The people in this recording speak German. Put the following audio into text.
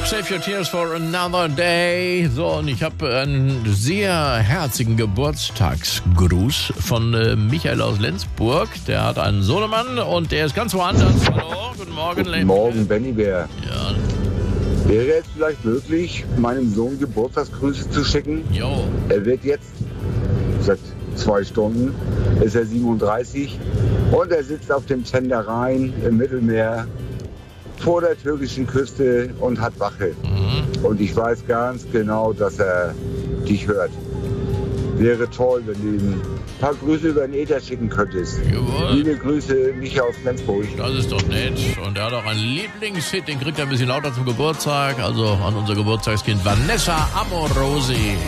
Save Your Tears for Another Day. So, und ich habe einen sehr herzigen Geburtstagsgruß von Michael aus Lenzburg. Der hat einen Sohnemann und der ist ganz woanders. Hallo, guten Morgen. Guten Morgen, Benny Bär. Ja. Wäre es vielleicht möglich, meinem Sohn Geburtstagsgrüße zu schicken? Jo. Er wird jetzt, seit 2 Stunden, ist er 37 und er sitzt auf dem Tender Rhein im Mittelmeer vor der türkischen Küste und hat Wache. Und ich weiß ganz genau, dass er dich hört. Wäre toll, wenn du ihm ein paar Grüße über den Äther schicken könntest. Jawohl. Liebe Grüße, Micha aus Flensburg. Das ist doch nett. Und er hat auch einen Lieblingshit, den kriegt er ein bisschen lauter zum Geburtstag. Also an unser Geburtstagskind Vanessa Amorosi.